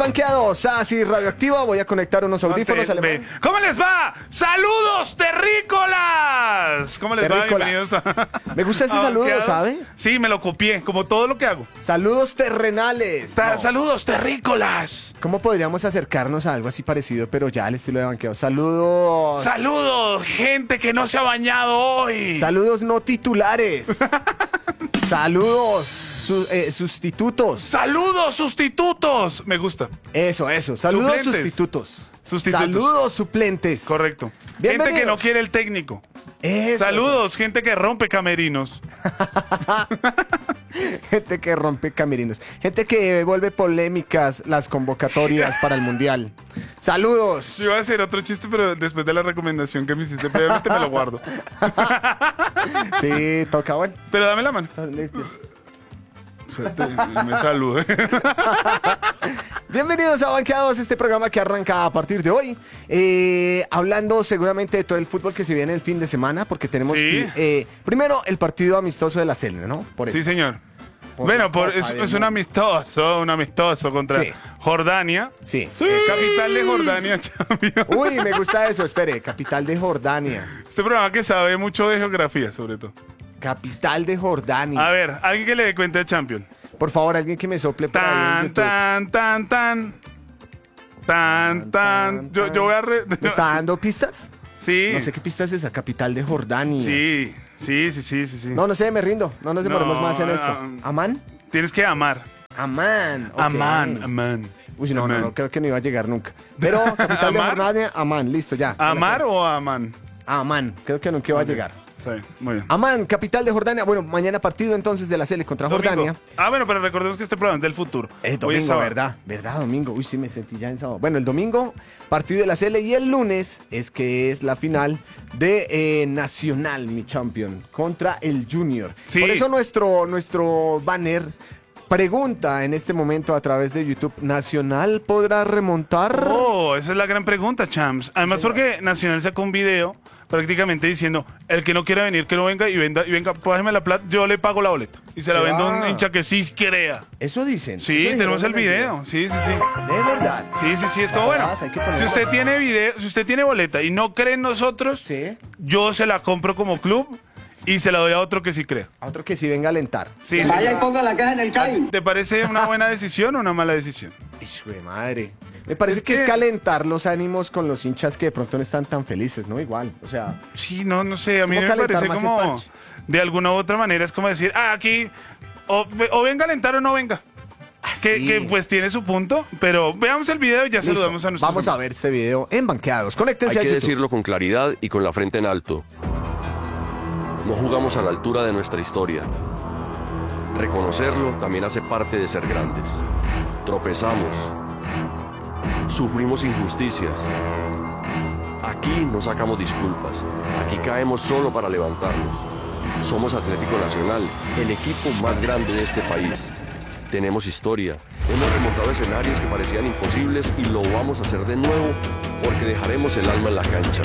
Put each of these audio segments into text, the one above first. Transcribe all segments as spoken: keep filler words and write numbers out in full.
Banqueados, así radioactiva. Voy a conectar unos audífonos. Ve, ve. ¿Cómo les va? ¡Saludos, terrícolas! ¿Cómo les Terrícolas. va? Bienvenidos a... Me gusta ese saludo, Banqueados. ¿sabe? Sí, me lo copié, como todo lo que hago. Saludos terrenales. Ta- No. ¡Saludos, terrícolas! ¿Cómo podríamos acercarnos a algo así parecido, pero ya al estilo de Banqueados? Saludos. ¡Saludos, gente que no se ha bañado hoy! Saludos no titulares. Saludos su- eh, sustitutos. ¡Saludos, sustitutos! Me gusta. Eso, eso. Saludos Suplentes. sustitutos. Sustitutos. Saludos suplentes. Correcto. Gente Bienvenidos. que no quiere el técnico. Eso, Saludos, gente que rompe camerinos. Gente que rompe camerinos. Gente que vuelve polémicas las convocatorias para el Mundial. Saludos. Yo iba a hacer otro chiste, pero después de la recomendación que me hiciste previamente me lo guardo. Sí, toca, bueno. Pero dame la mano. Me salude. Bienvenidos a Banqueados, este programa que arranca a partir de hoy. Eh, hablando seguramente de todo el fútbol que se viene el fin de semana, porque tenemos Sí. eh, primero el partido amistoso de la Cele, ¿no? Por eso. Sí, señor. Por bueno, la por, Copa es, del es un Mundo. amistoso, un amistoso contra Sí. Jordania. Sí. Eh, Capital de Jordania, champion. Uy, me gusta eso. Espere, capital de Jordania. Este programa que sabe mucho de geografía, sobre todo. Capital de Jordania. A ver, alguien que le dé cuenta de Champion. Por favor, alguien que me sople por ahí en Tan, YouTube. tan, tan, tan. Tan, tan. Yo, yo voy a... Re... ¿Me está dando pistas? Sí. No sé qué pista es esa, capital de Jordania. Sí, sí, sí, sí, sí, sí. No, no sé, me rindo. No nos demoremos No, más en esto. ah, ¿Amán? Tienes que amar. Amán. ok. Amán, amán. Uy, no, no, Amán. no, creo que no iba a llegar nunca. Pero capital de ¿Amar? Jordania, Amán, listo, ya. ¿Amar o amán? Amán, creo que nunca iba a llegar. Sí, muy bien. Amán, capital de Jordania. Bueno, mañana partido entonces de la Cele contra Domingo. Jordania. Ah, bueno, pero recordemos que este programa es del futuro. Eh, Hoy es domingo, sábado. ¿verdad? ¿Verdad, domingo? Uy, sí, me sentí ya en sábado. Bueno, el domingo, partido de la Cele y el lunes es que es la final de eh, Nacional, mi champion, contra el Junior. Sí. Por eso nuestro, nuestro banner pregunta en este momento a través de YouTube, ¿Nacional podrá remontar? Oh, esa es la gran pregunta, Champs. Además, señor. porque Nacional sacó un video prácticamente diciendo, el que no quiera venir, que no venga y venda, y venga, págame la plata, yo le pago la boleta. Y se la Ya. vendo a un hincha que sí crea. Eso dicen. Sí, eso dijeron tenemos el en video. Sí, sí, sí. De verdad. Sí, sí, sí, es como bueno. Hay que ponerlo. Si usted tiene video, si usted tiene boleta y no cree en nosotros, Sí. yo se la compro como club y se la doy a otro que sí crea. A otro que sí venga a alentar. Sí, sí. Vaya y ponga la caja en el CAI. ¿Te parece una buena decisión o una mala decisión? Hijo de madre. Me parece Es que, es que- calentar los ánimos con los hinchas que de pronto no están tan felices, ¿no? Igual, o sea, Sí, no, no sé, a mí ¿Cómo me calentar parece más el como, parche? de alguna u otra manera, es como decir, ah, aquí, o, o venga a alentar o no venga. Que, así. que, pues tiene su punto, pero veamos el video y ya Listo. saludamos a nuestros Vamos a amigos. ver este video en Banqueados. Conéctense Hay a que YouTube. decirlo con claridad y con la frente en alto. No jugamos a la altura de nuestra historia. Reconocerlo también hace parte de ser grandes. Tropezamos. Sufrimos injusticias. Aquí no sacamos disculpas. Aquí caemos solo para levantarnos. Somos Atlético Nacional, el equipo más grande de este país. Tenemos historia. Hemos remontado escenarios que parecían imposibles y lo vamos a hacer de nuevo porque dejaremos el alma en la cancha.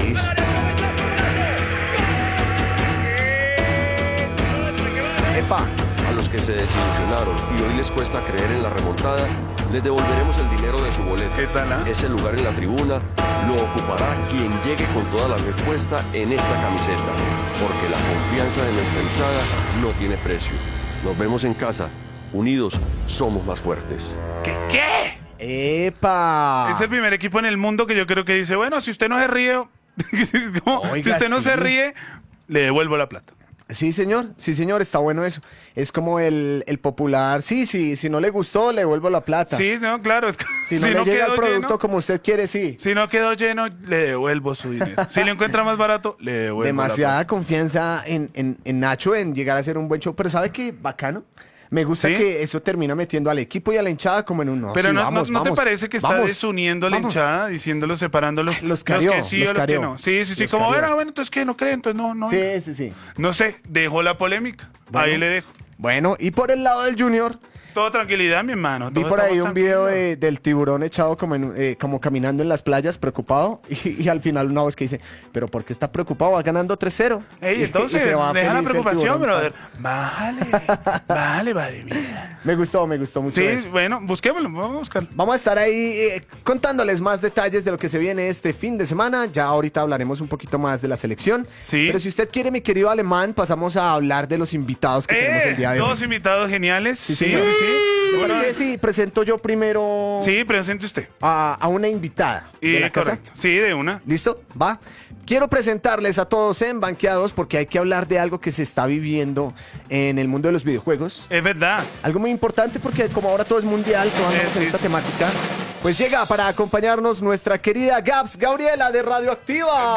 Epa, A los que se desilusionaron y hoy les cuesta creer en la remontada, les devolveremos el dinero de su boleto. ¿Qué tal, ah? Ese lugar en la tribuna lo ocupará quien llegue con toda la respuesta en esta camiseta, porque la confianza de nuestra hinchada no tiene precio. Nos vemos en casa. Unidos somos más fuertes. ¿Qué? ¿Qué? epa. Es el primer equipo en el mundo que yo creo que dice, bueno, si usted no se ríe, como, Oiga, si usted no sí. se ríe, le devuelvo la plata. Sí, señor, sí, señor, está bueno eso. Es como el, el popular, sí, sí, si no le gustó, le devuelvo la plata. Sí, no, claro. Es que, Si no le llega quedó el producto lleno, como usted quiere, sí. si no quedó lleno, le devuelvo su dinero. Si lo encuentra más barato, le devuelvo la Demasiada confianza en, en, en Nacho en llegar a hacer un buen show. Pero ¿sabe qué? Bacano. Me gusta ¿Sí? que eso termina metiendo al equipo y a la hinchada como en un no. Pero sí, no, vamos, no, ¿no te vamos, parece que está vamos, desuniendo a la vamos. hinchada, diciéndolos, separándolos? Los carió, que sí los o los carió. que no. Sí, sí, sí. Los Como, carió. era, bueno, entonces que no creen, entonces no, no. Sí, sí, sí. No sé, dejó la polémica. Bueno. Ahí le dejo. Bueno, y por el lado del Junior, Todo tranquilidad, mi hermano. Vi todo por ahí estamos un video tranquilos. de- del tiburón echado como, en, eh, como caminando en las playas, preocupado, y, y al final una voz que dice, ¿pero por qué está preocupado? Va ganando tres cero. Ey, Y- entonces, y se va deja la feliz el preocupación, tiburón. brother. Bájale, bájale, madre mía. Me gustó, me gustó mucho Sí, eso. bueno, busquémoslo, vamos a buscarlo. Vamos a estar ahí eh, contándoles más detalles de lo que se viene este fin de semana. Ya ahorita hablaremos un poquito más de la selección. Sí. Pero si usted quiere, mi querido Alemán, pasamos a hablar de los invitados que tenemos el día de hoy. Dos invitados geniales. Sí, sí, señor. sí. sí. ¿Le Uno- parece si presento yo primero Sí, presente usted. a, a una invitada Y de la casa? correcto. Sí, de una. ¿Listo? ¿Va? Quiero presentarles a todos en Banqueados porque hay que hablar de algo que se está viviendo en el mundo de los videojuegos. Es verdad. Algo muy importante porque como ahora todo es mundial, todos Eh, andamos en sí, esta sí, temática, pues llega para acompañarnos nuestra querida Gaps Gabriela de Radioactiva.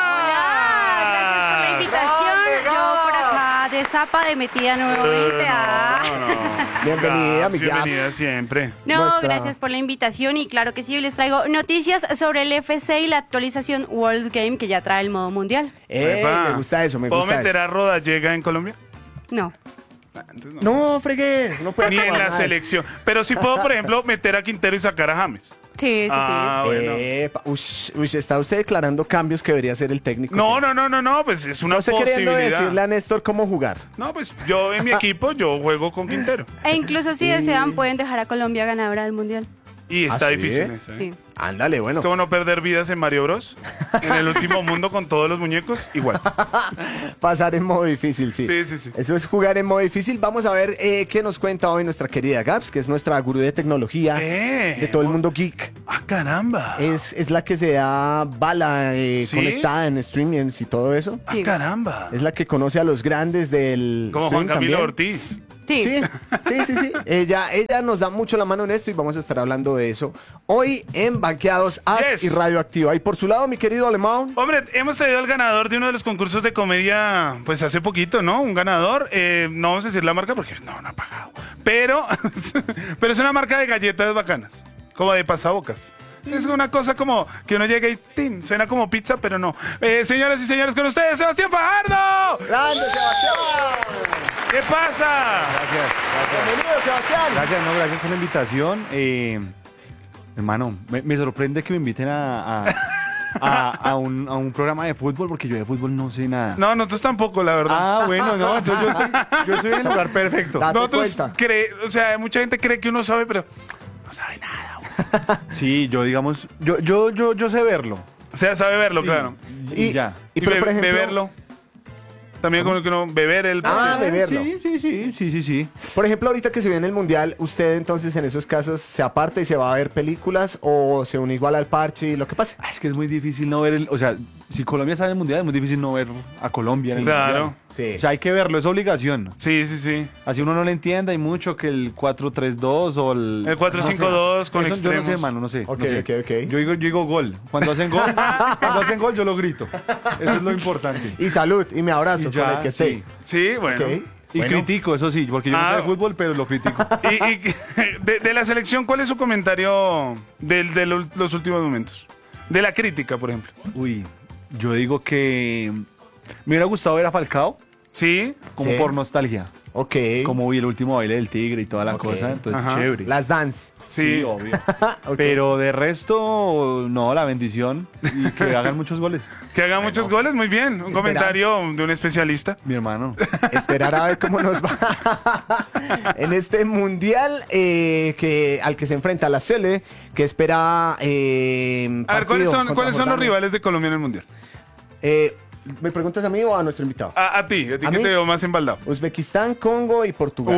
Hola, gracias por la invitación. Grande, Yo por Gaps. acá de zapa de metida nuevamente. ah. No, no, no. Bienvenida, mi Gaps. Bienvenida siempre. No, Nuestra- gracias por la invitación y claro que sí, hoy les traigo noticias sobre el F C y la actualización World Game que ya trae el modo mundial. Eh, Epa. me gusta eso, me ¿Puedo gusta meter eso. a Rodallega en Colombia? No. Ah, entonces no. No, fregues, no puede Ni en acabar la nada de eso. selección. Pero sí puedo, por ejemplo, meter a Quintero y sacar a James. Sí, sí, Ah, bueno. Epa, ush, ush, está usted declarando cambios que debería ser el técnico. No, sí. no, no, no, no, pues es una No sé queriendo posibilidad. decirle a Néstor cómo jugar. No, pues yo en mi equipo yo juego con Quintero. sí. E incluso si Y- desean pueden dejar a Colombia ganadora del mundial. Y está ¿Ah, sí? difícil eso, ¿eh? Sí. Ándale, bueno. Es como no perder vidas en Mario Bros. En el último mundo con todos los muñecos, igual. Pasar en modo difícil, sí. Sí, sí, sí. Eso es jugar en modo difícil. Vamos a ver eh, qué nos cuenta hoy nuestra querida Gaps, que es nuestra gurú de tecnología, Eh, de todo el mundo geek. ¡Ah, caramba! Es, es la que se da bala eh, ¿Sí? conectada en streamings y todo eso. ¡Ah, Sí. caramba! Es la que conoce a los grandes del Como Juan stream Camilo también. Ortiz. Sí. Sí, sí, sí, sí. Ella, ella nos da mucho la mano en esto y vamos a estar hablando de eso hoy en Banqueados As Yes. y Radioactiva. Y por su lado, mi querido Alemán. Hombre, hemos traído al ganador de uno de los concursos de comedia, pues hace poquito, ¿no? Un ganador, eh, no vamos a decir la marca porque no, no ha pagado. Pero, pero es una marca de galletas bacanas, como de pasabocas. Es una cosa como que uno llega y ¡tin! Suena como pizza, pero no. Eh, señoras y señores, con ustedes, Sebastián Fajardo. ¡Grande, Sebastián! ¿Qué pasa? Gracias, gracias. Bienvenido, Sebastián. Gracias, no, gracias por la invitación. Eh, hermano, me, me sorprende que me inviten a, a, a- a un, a un programa de fútbol porque yo de fútbol no sé nada. No, nosotros tampoco, la verdad. Ah, bueno, no, entonces yo estoy, yo estoy en el lugar perfecto. Date Nosotros cuenta. cree, o sea, mucha gente cree que uno sabe, pero no sabe nada. güey. Sí, yo digamos, yo, yo, yo, yo sé verlo. O sea, sabe verlo, Sí, claro. Y, Y- ya. Y, pero, be- por ejemplo, beberlo. También como que uno beber el Ah, beberlo. Sí, sí, sí, sí, sí, sí. por ejemplo, ahorita que se viene el mundial, ¿usted entonces en esos casos se aparta y se va a ver películas o se une igual al parche y lo que pase? Ah, es que es muy difícil no ver el, o sea, si Colombia sale en el mundial es muy difícil no ver a Colombia en el Claro. mundial. Sí. O sea, hay que verlo, es obligación. Sí, sí, sí. Así uno no le entienda, hay mucho que el cuatro tres dos o el... El cuatro cinco dos con Eso yo extremos. no sé, hermano, no sé. Ok, no sé. ok, ok. Yo digo, yo digo gol. Cuando hacen gol, cuando hacen gol yo lo grito. Eso es lo importante. Y salud, y me abrazo Y con ya, el que esté. sí. Sí, bueno. Ok. Y Bueno. critico, eso sí, porque yo Ah. no sé de fútbol, pero lo critico. Y, y de, de la selección, ¿cuál es su comentario del- de, lo- los últimos momentos? De la crítica, por ejemplo. Uy, yo digo que me hubiera gustado ver a Falcao Sí. como Sí. por nostalgia. Ok. Como vi el último baile del tigre y toda la Ok. cosa, entonces Ajá. chévere. Las dance. Sí. Sí, obvio. Ok. Pero de resto, no, la bendición y que hagan muchos goles, Que haga muchos goles, muy bien. Un Espera. comentario de un especialista. mi hermano. Esperar a ver cómo nos va en este mundial eh, que al que se enfrenta la Sele, que espera. Eh, A ver, ¿cuáles partido son, contra ¿cuáles son los Jordania. rivales de Colombia en el Mundial? Eh, ¿Me preguntas a mí o a nuestro invitado? A, a ti, a ti ¿A que mí? te veo más embaldado. Uzbekistán, Congo y Portugal.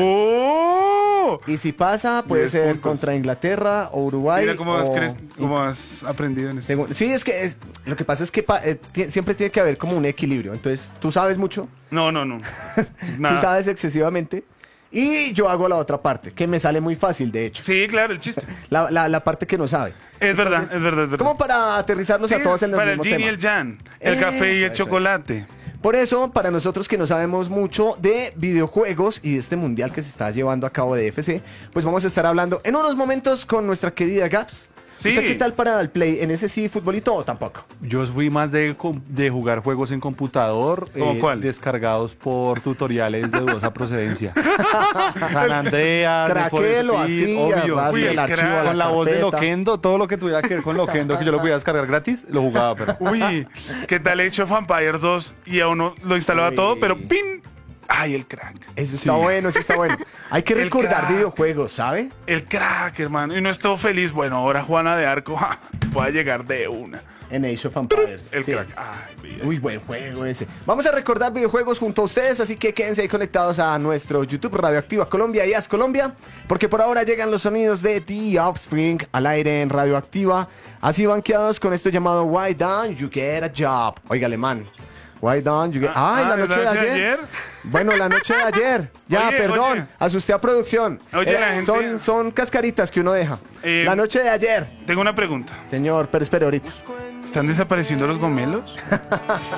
¡Oh! Y si pasa, puede diez ser puntos. contra Inglaterra o Uruguay. Mira cómo has, o- cres- cómo has aprendido en esto. Según- sí, es que es- lo que pasa es que pa- eh, ti- siempre tiene que haber como un equilibrio. Entonces, tú sabes mucho, No, no, no. tú Nada. sabes excesivamente. Y yo hago la otra parte, que me sale muy fácil, de hecho. Sí, claro, el chiste. La, la- la parte que no sabe. Es verdad, es verdad, es verdad. Como para aterrizarnos Sí, a todos en el para el mismo yin y tema. el yang, el Eso, café y el eso, chocolate. Por eso, para nosotros que no sabemos mucho de videojuegos y de este mundial que se está llevando a cabo de F C, pues vamos a estar hablando en unos momentos con nuestra querida Gaps Sí. ¿Usted qué tal para el Play? ¿En ese sí futbolito o tampoco? Yo fui más de, com- de jugar juegos en computador, ¿Cómo cuál? descargados por tutoriales de dudosa procedencia. San Andreas, Need for Craqué lo Speed, hacía, obvio. rasgue Uy, el el archivo crack. a la Con la voz de carpeta. Loquendo, todo lo que tuviera que ver con Loquendo, que yo lo podía descargar gratis, lo jugaba, pero... Uy, ¿qué tal Age of Empires dos? Y a uno lo instalaba Uy. todo, pero ¡pin! ¡Ay, el crack! Eso está bueno, eso está bueno. Hay que El recordar crack. videojuegos, ¿sabe? El crack, hermano. Y no estuvo feliz. Bueno, ahora Juana de Arco ja, pueda llegar de una. En Age of Empires. El sí. crack. Ay, vida. Uy, buen juego ese. Vamos a recordar videojuegos junto a ustedes, así que quédense ahí conectados a nuestro YouTube Radioactiva Colombia y As Colombia, porque por ahora llegan los sonidos de The Offspring al aire en Radioactiva, así banqueados con esto llamado Why Don't You Get a Job. Oiga, alemán. Why don't you get... Ah, ¡Ay, ah, la noche de ayer! Bueno, la noche de ayer. Ya, Oye, perdón. oye. Asusté a producción. Oye, Eh, la gente- son, son cascaritas que uno deja. Eh, la noche de ayer. Tengo una pregunta. Señor, pero espere ahorita. ¿Están desapareciendo los gomelos?